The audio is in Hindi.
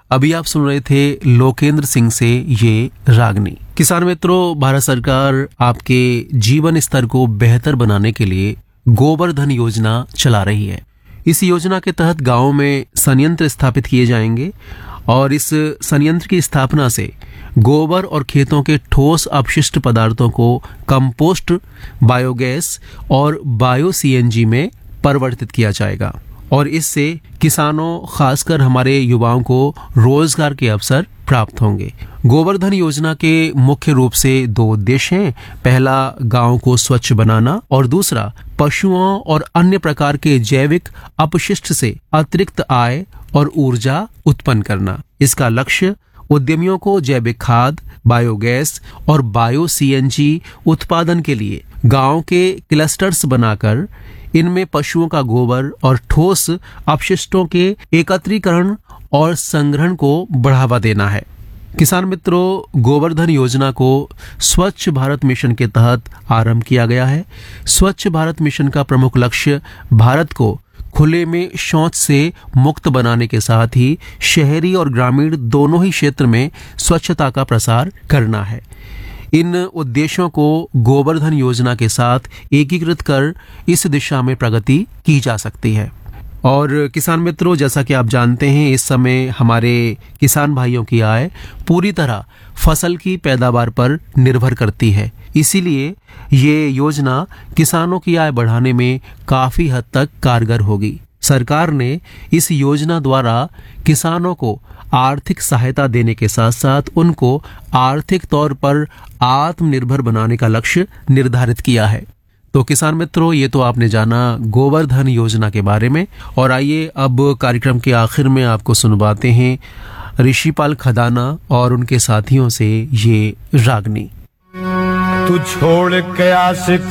अभी आप सुन रहे थे लोकेंद्र सिंह से ये रागनी। किसान मित्रों, भारत सरकार आपके जीवन स्तर को बेहतर बनाने के लिए गोबर-धन योजना चला रही है। इस योजना के तहत गाँव में संयंत्र स्थापित किए जाएंगे और इस संयंत्र की स्थापना से गोबर और खेतों के ठोस अपशिष्ट पदार्थों को कंपोस्ट, बायोगैस और बायो सीएनजी में परिवर्तित किया जाएगा और इससे किसानों, खासकर हमारे युवाओं को रोजगार के अवसर प्राप्त होंगे। गोबर-धन योजना के मुख्य रूप से 2 उद्देश्य हैं। पहला, गांव को स्वच्छ बनाना और दूसरा, पशुओं और अन्य प्रकार के जैविक अपशिष्ट से अतिरिक्त आय और ऊर्जा उत्पन्न करना। इसका लक्ष्य उद्यमियों को जैविक खाद, बायोगैस और बायो सीएनजी उत्पादन के लिए गांव के क्लस्टर्स बनाकर इनमें पशुओं का गोबर और ठोस अपशिष्टों के एकत्रीकरण और संग्रहण को बढ़ावा देना है। किसान मित्रों, गोबर-धन योजना को स्वच्छ भारत मिशन के तहत आरंभ किया गया है। स्वच्छ भारत मिशन का प्रमुख लक्ष्य भारत को खुले में शौच से मुक्त बनाने के साथ ही शहरी और ग्रामीण दोनों ही क्षेत्र में स्वच्छता का प्रसार करना है। इन उद्देश्यों को गोबर-धन योजना के साथ एकीकृत कर इस दिशा में प्रगति की जा सकती है। और किसान मित्रों, जैसा कि आप जानते हैं, इस समय हमारे किसान भाइयों की आय पूरी तरह फसल की पैदावार पर निर्भर करती है। इसीलिए ये योजना किसानों की आय बढ़ाने में काफी हद तक कारगर होगी। सरकार ने इस योजना द्वारा किसानों को आर्थिक सहायता देने के साथ साथ उनको आर्थिक तौर पर आत्मनिर्भर बनाने का लक्ष्य निर्धारित किया है। तो किसान मित्रों, ये तो आपने जाना गोबर-धन योजना के बारे में। और आइए अब कार्यक्रम के आखिर में आपको सुनवाते हैं ऋषिपाल खदाना और उनके साथियों से ये रागनी। तू छोड़ के आशिक